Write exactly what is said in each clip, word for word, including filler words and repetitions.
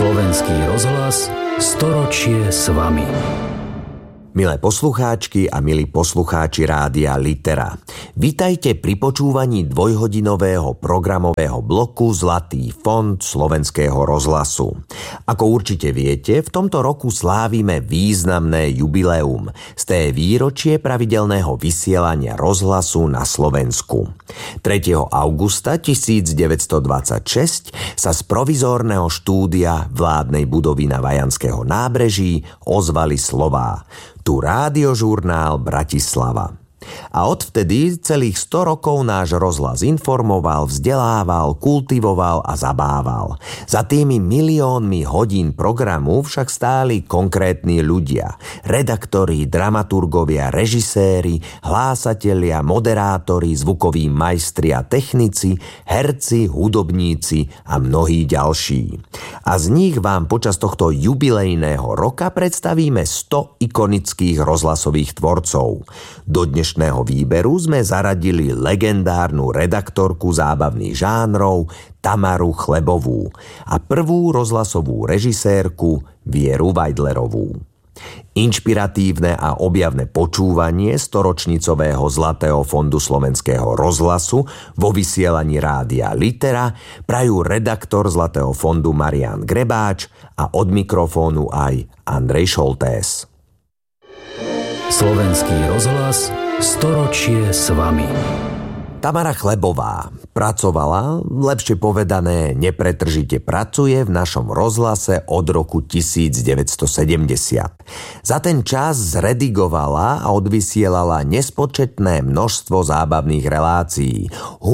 Slovenský rozhlas storočie s vami. Milé poslucháčky a milí poslucháči Rádia Litera, vitajte pri počúvaní dvojhodinového programového bloku Zlatý fond Slovenského rozhlasu. Ako určite viete, v tomto roku slávime významné jubileum, sté výročie pravidelného vysielania rozhlasu na Slovensku. tretieho augusta tisícdeväťstodvadsaťšesť sa z provizórneho štúdia vládnej budovy na Vajanského nábreží ozvali slová: tu rádiožurnál Bratislava. A odvtedy celých sto rokov náš rozhlas informoval, vzdelával, kultivoval a zabával. Za tými miliónmi hodín programu však stáli konkrétni ľudia. Redaktori, dramaturgovia, režiséri, hlásatelia, moderátori, zvukoví majstri a technici, herci, hudobníci a mnohí ďalší. A z nich vám počas tohto jubilejného roka predstavíme sto ikonických rozhlasových tvorcov. Do dnešného výberu sme zaradili legendárnu redaktorku zábavných žánrov Tamaru Chlebovú a prvú rozhlasovú režisérku Vieru Vajdlerovú. Inšpiratívne a objavné počúvanie storočnicového Zlatého fondu Slovenského rozhlasu vo vysielaní Rádia Litera prajú redaktor Zlatého fondu Marián Grebáč a od mikrofónu aj Andrej Šoltés. Slovenský rozhlas storočie s vami. Tamara Chlebová pracovala, lepšie povedané, nepretržite pracuje v našom rozhlase od roku tisícdeväťstosedemdesiat. Za ten čas zredigovala a odvysielala nespočetné množstvo zábavných relácií,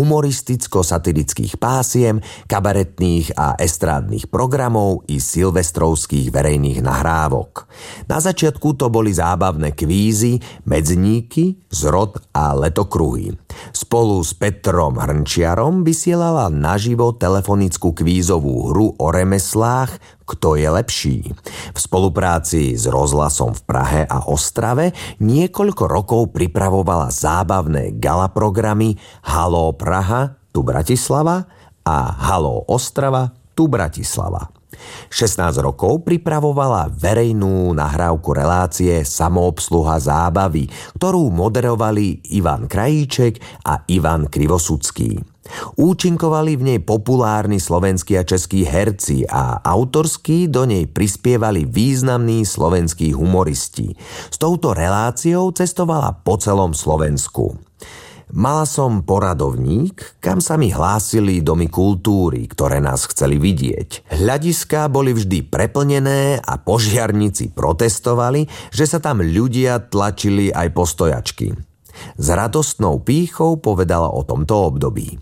humoristicko-satirických pásiem, kabaretných a estrádnych programov i silvestrovských verejných nahrávok. Na začiatku to boli zábavné kvízy, medzníky, zrod a letokruhy. Spolu s Petrom Hrnčiarom vysielala naživo telefonickú kvízovú hru o remeslách Kto je lepší. V spolupráci s rozhlasom v Prahe a Ostrave niekoľko rokov pripravovala zábavné gala programy Haló Praha, tu Bratislava a Haló Ostrava, tu Bratislava. šestnásť rokov pripravovala verejnú nahrávku relácie Samoobsluha zábavy, ktorú moderovali Ivan Krajíček a Ivan Krivosudský. Účinkovali v nej populárni slovenskí a českí herci a autorsky do nej prispievali významní slovenskí humoristi. S touto reláciou cestovala po celom Slovensku. Mala som poradovník, kam sa mi hlásili domy kultúry, ktoré nás chceli vidieť. Hľadiská boli vždy preplnené a požiarníci protestovali, že sa tam ľudia tlačili aj po stojačky. S radostnou pýchou povedala o tomto období.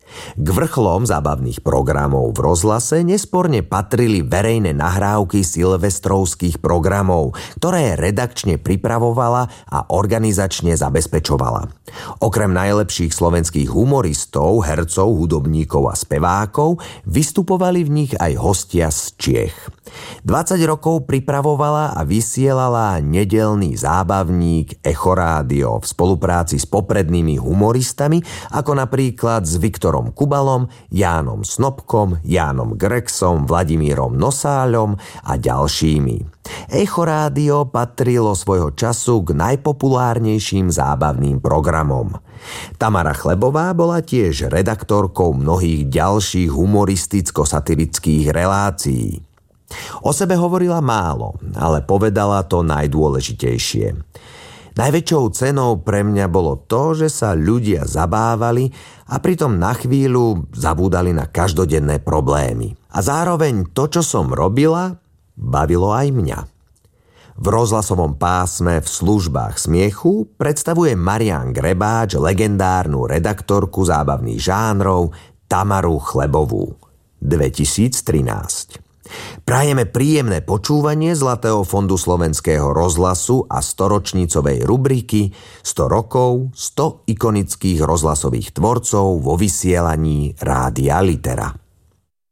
K vrcholom zábavných programov v rozhlase nesporne patrili verejné nahrávky silvestrovských programov, ktoré redakčne pripravovala a organizačne zabezpečovala. Okrem najlepších slovenských humoristov, hercov, hudobníkov a spevákov vystupovali v nich aj hostia z Čiech. dvadsať rokov pripravovala a vysielala nedeľný zábavník Echo Rádio v spolupráci s poprednými humoristami, ako napríklad s Viktorom Kubalom, Jánom Snopkom, Jánom Grexom, Vladimírom Nosáľom a ďalšími. Echo Rádio patrilo svojho času k najpopulárnejším zábavným programom. Tamara Chlebová bola tiež redaktorkou mnohých ďalších humoristicko-satirických relácií. O sebe hovorila málo, ale povedala to najdôležitejšie. Najväčšou cenou pre mňa bolo to, že sa ľudia zabávali a pritom na chvíľu zabúdali na každodenné problémy. A zároveň to, čo som robila, bavilo aj mňa. V rozhlasovom pásme v službách smiechu predstavuje Marián Grebáč legendárnu redaktorku zábavných žánrov Tamaru Chlebovú. dvetisíctrinásť. Prajeme príjemné počúvanie Zlatého fondu Slovenského rozhlasu a storočnicovej rubriky sto rokov, sto ikonických rozhlasových tvorcov vo vysielaní Rádia Litera.